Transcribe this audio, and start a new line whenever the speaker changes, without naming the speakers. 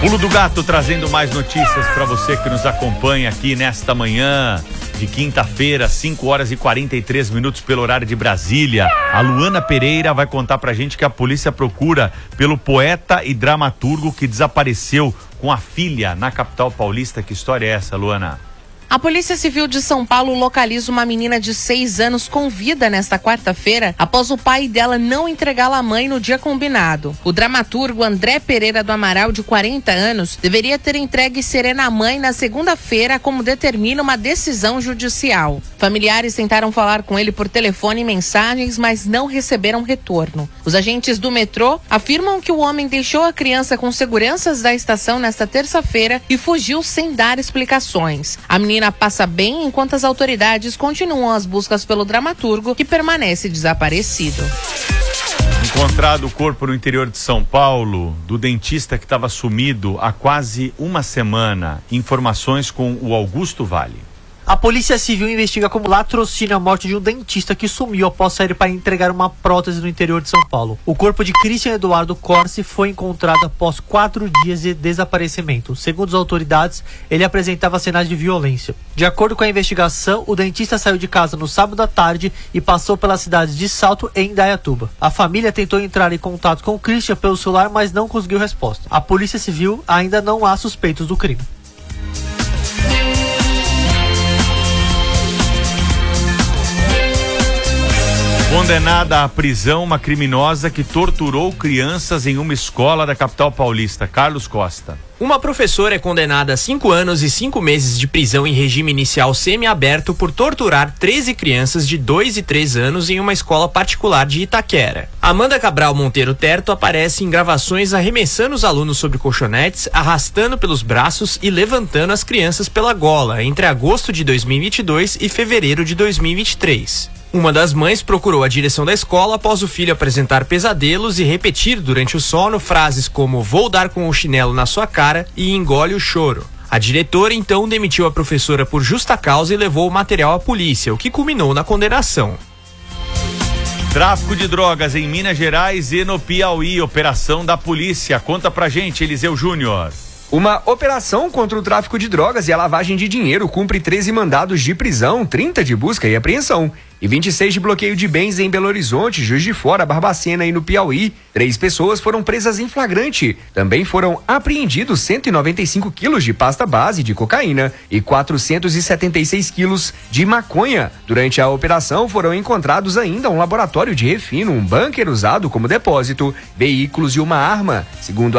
Pulo do Gato trazendo mais notícias para você que nos acompanha aqui nesta manhã de quinta-feira, 5h43 pelo horário de Brasília. A Luana Pereira vai contar pra gente que a polícia procura pelo poeta e dramaturgo que desapareceu com a filha na capital paulista. Que história é essa, Luana?
A Polícia Civil de São Paulo localiza uma menina de 6 anos com vida nesta quarta-feira, após o pai dela não entregá-la à mãe no dia combinado. O dramaturgo André Pereira do Amaral, de 40 anos, deveria ter entregue Serena à mãe na segunda-feira, como determina uma decisão judicial. Familiares tentaram falar com ele por telefone e mensagens, mas não receberam retorno. Os agentes do metrô afirmam que o homem deixou a criança com seguranças da estação nesta terça-feira e fugiu sem dar explicações. A menina passa bem enquanto as autoridades continuam as buscas pelo dramaturgo, que permanece desaparecido.
Encontrado o corpo no interior de São Paulo do dentista que estava sumido há quase uma semana. Informações com o Augusto Vale.
A Polícia Civil investiga como latrocínio a morte de um dentista que sumiu após sair para entregar uma prótese no interior de São Paulo. O corpo de Christian Eduardo Corsi foi encontrado após 4 dias de desaparecimento. Segundo as autoridades, ele apresentava sinais de violência. De acordo com a investigação, o dentista saiu de casa no sábado à tarde e passou pelas cidades de Salto e Indaiatuba. A família tentou entrar em contato com o Christian pelo celular, mas não conseguiu resposta. A Polícia Civil ainda não há suspeitos do crime.
Condenada à prisão, uma criminosa que torturou crianças em uma escola da capital paulista. Carlos Costa.
Uma professora é condenada a 5 anos e 5 meses de prisão em regime inicial semiaberto por torturar 13 crianças de 2 e 3 anos em uma escola particular de Itaquera. Amanda Cabral Monteiro Terto aparece em gravações arremessando os alunos sobre colchonetes, arrastando pelos braços e levantando as crianças pela gola entre agosto de 2022 e fevereiro de 2023. Uma das mães procurou a direção da escola após o filho apresentar pesadelos e repetir durante o sono frases como "vou dar com o chinelo na sua cara" e "engole o choro". A diretora então demitiu a professora por justa causa e levou o material à polícia, o que culminou na condenação.
Tráfico de drogas em Minas Gerais e no Piauí, operação da polícia. Conta pra gente, Eliseu Júnior.
Uma operação contra o tráfico de drogas e a lavagem de dinheiro cumpre 13 mandados de prisão, 30 de busca e apreensão e 26 de bloqueio de bens em Belo Horizonte, Juiz de Fora, Barbacena e no Piauí. 3 pessoas foram presas em flagrante. Também foram apreendidos 195 quilos de pasta base de cocaína e 476 quilos de maconha. Durante a operação foram encontrados ainda um laboratório de refino, um bunker usado como depósito, veículos e uma arma. Segundo